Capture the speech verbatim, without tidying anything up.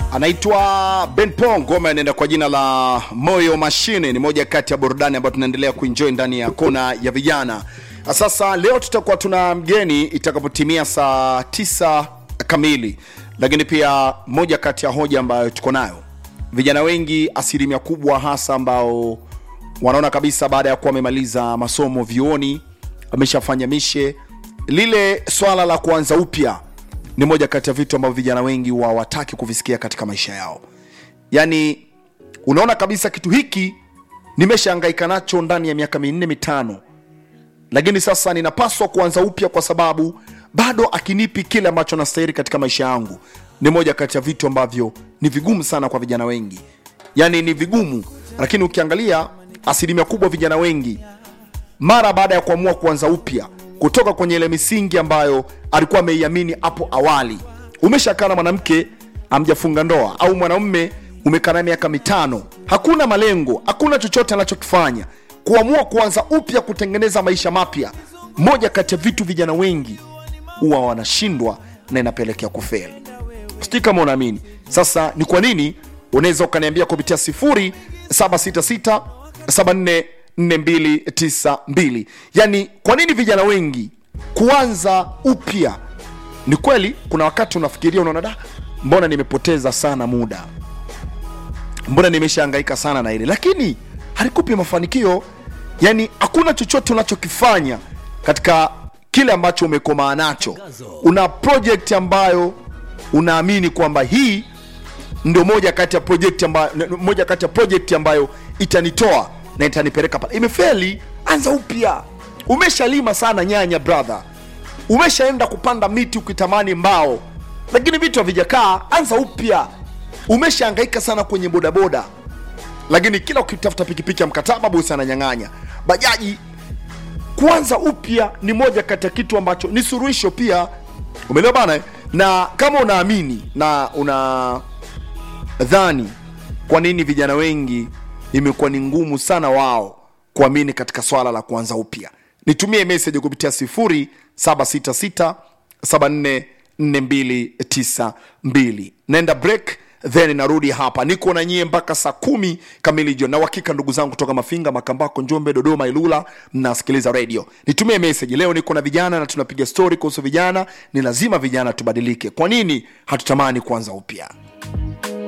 Anaitwa Ben Pong, ngoma inaenda kwa jina la Moyo Machine. Ni moja kati ya burudani ambayo tunaendelea kuenjoy ndani ya kona ya vijana. Sasa leo tutakuwa tuna mgeni itakapotimia saa tisa kamili. Lakini pia moja kati ya hoja ambayo tuko nayo, vijana wengi asilimia kubwa hasa ambao wanaona kabisa baada ya kuwa wamemaliza masomo vioni, ameshafanya mishe, lile swala la kuanza upya ni moja kati ya vitu ambavyo vijana wengi hawataki kuvisikia katika maisha yao. Yaani unaona kabisa kitu hiki nimeshahangaika nacho ndani ya miaka minne mitano, lakini sasa ninapaswa kuanza upya kwa sababu bado akinipi kile ambacho nastahili katika maisha yangu. Ni moja kati ya vitu ambavyo ni vigumu sana kwa vijana wengi. Yaani ni vigumu, lakini ukiangalia asilimia kubwa vijana wengi mara baada ya kuamua kuanza upya kutoka kwenye ile misingi ambayo alikuwa ameiamini hapo awali. Umeshakaa na mwanamke hamjafunga ndoa, au mwanamume umekaa naye miaka mitano, hakuna malengo, hakuna chochote anachokifanya, kuamua kuanza upya kutengeneza maisha mapya, moja kati ya vitu vijana wengi huwa wanashindwa na inapelekea kufeli. Sijui kama unaamini. Sasa ni kwa nini? Unaweza ukaniambia kupitia sifuri saba sita sita saba nne nne mbili tisa mbili. Yaani kwa nini vijana wengi kuanza upya? Ni kweli kuna wakati unafikiria unaona da, mbona nimepoteza sana muda, mbona nimeshahangaika sana na ile, lakini halikupi mafanikio. Yaani hakuna chochote unachokifanya katika kile ambacho umekomaa nacho. Una project ambayo unaamini kwamba hii ndio moja kati ya project ambayo moja kati ya project ambayo itanitoa na itanipeleka pale. Imefeli, anza upya. Umeshalima sana nyanya brother, umeshaenda kupanda miti ukitamani mbao, lakini vitu havijakaa, anza upya. Umeshahangaika sana kwenye bodaboda, lakini kila ukitafuta pikipiki ya mkataba bosi ananyang'anya. Bajaji, kuanza upya ni moja kati ya kitu ambacho ni suluhisho pia. Umeelewa bana? Na kama unaamini na una dhani kwa nini vijana wengi imekuwa ni ngumu sana wao kuamini katika swala la kuanza upya, nitumie message kupitia sifuri saba sita sita saba nne nne mbili tisa mbili. Nenda break, then narudi hapa. Niko na nyie mpaka saa kumi kamili jioni. Na uhakika ndugu zangu kutoka Mafinga, Makambako, Njombe, Dodoma, Ilula, mnasikiliza radio. Nitumie message. Leo niko na vijana na tunapiga story kuhusu vijana. Ni lazima vijana tubadilike. Kwa nini hatutamani kuanza upya?